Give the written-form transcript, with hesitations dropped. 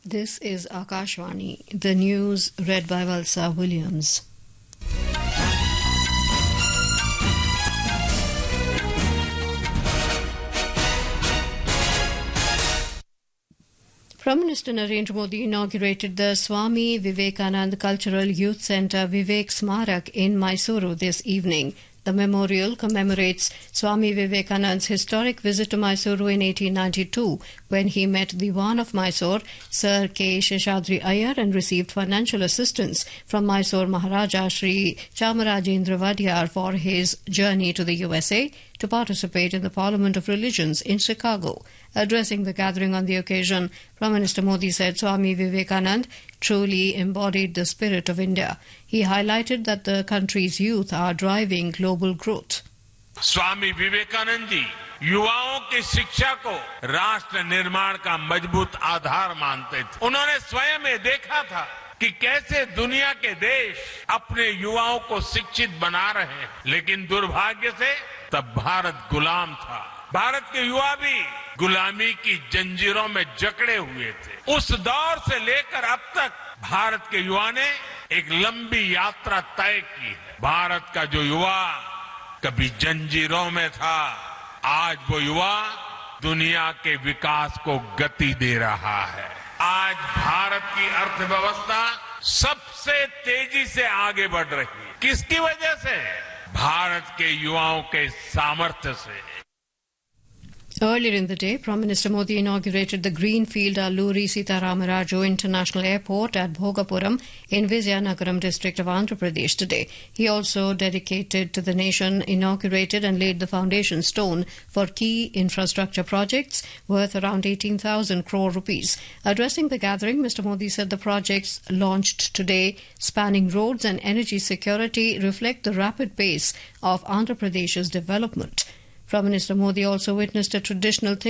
This is Akashvani, the news read by Valsa Williams. Prime Minister Narendra Modi inaugurated the Swami Vivekananda Cultural Youth Centre Vivek Smarak in Mysuru this evening. The memorial commemorates Swami Vivekananda's historic visit to Mysuru in 1892 when he met the Diwan of Mysore, Sir K. Sheshadri Iyer, and received financial assistance from Mysore Maharaja Sri Chamarajendra Vadiyar for his journey to the USA to participate in the Parliament of Religions in Chicago. Addressing the gathering on the occasion, Prime Minister Modi said Swami Vivekananda truly embodied the spirit of India. He highlighted that the country's youth are driving global growth. Swami Vivekananda ji युवाओं की शिक्षा को राष्ट्र निर्माण का मजबूत आधार मानते थे। उन्होंने स्वयं ये देखा था कि कैसे दुनिया के देश अपने युवाओं को शिक्षित बना रहे हैं, लेकिन दुर्भाग्य से तब भारत गुलाम था। भारत के युवा भी गुलामी की जंजीरों में जकड़े हुए थे। उस दौर से लेकर अब तक भारत के युवा ने एक लंबी यात्रा तय की है। भारत का जो युवा कभी जंजीरों में था, आज वो युवा दुनिया के विकास को गति दे रहा है। आज भारत की अर्थव्यवस्था सबसे तेजी से आगे बढ़ रही है। किसकी वजह से? भारत के युवाओं के सामर्थ्य से। Earlier in the day, Prime Minister Modi inaugurated the Greenfield Alluri Sitaramarajo International Airport at Bhogapuram in Vizianagaram district of Andhra Pradesh today. He also dedicated to the nation, inaugurated and laid the foundation stone for key infrastructure projects worth around 18,000 crore rupees. Addressing the gathering, Mr. Modi said the projects launched today, spanning roads and energy security, reflect the rapid pace of Andhra Pradesh's development. Prime Minister Modi also witnessed a traditional